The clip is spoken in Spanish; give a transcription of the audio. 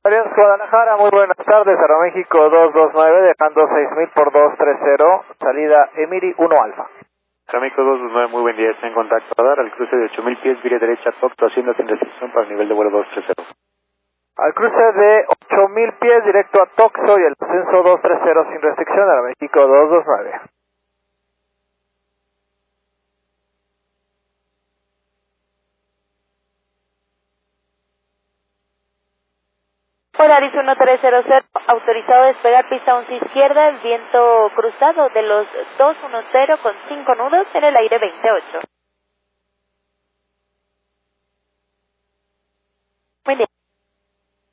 Aviación Guadalajara, muy buenas tardes, Aeroméxico 229, dejando 6000 por 230, salida Emiri 1 Alfa. Aeroméxico 229, muy buen día, está en contacto a dar al cruce de 8000 pies, vía derecha, Tocto, haciendo sin restricción para el nivel de vuelo 230. Al cruce de 8000 pies, directo a Toxo y el ascenso 230 sin restricción, Aeroméxico 229. Polaris 1300, autorizado a despegar pista 11 izquierda, viento cruzado de los 210 con 5 nudos en el aire 28.